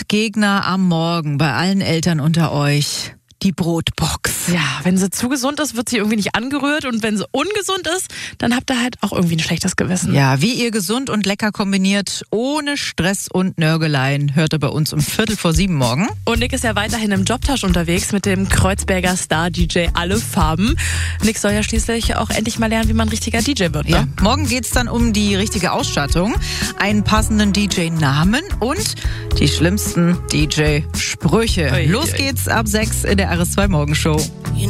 Angstgegner am Morgen bei allen Eltern unter euch. Die Brotbox. Ja, wenn sie zu gesund ist, wird sie irgendwie nicht angerührt. Und wenn sie ungesund ist, dann habt ihr halt auch irgendwie ein schlechtes Gewissen. Ja, wie ihr gesund und lecker kombiniert, ohne Stress und Nörgeleien, hört ihr bei uns um 6:45 morgen. Und Nick ist ja weiterhin im Jobtausch unterwegs mit dem Kreuzberger Star-DJ Alle Farben. Nick soll ja schließlich auch endlich mal lernen, wie man ein richtiger DJ wird. Ne? Ja, morgen geht's dann um die richtige Ausstattung, einen passenden DJ-Namen und die schlimmsten DJ-Sprüche. Los geht's ab 6 in der RS2 Morgenshow.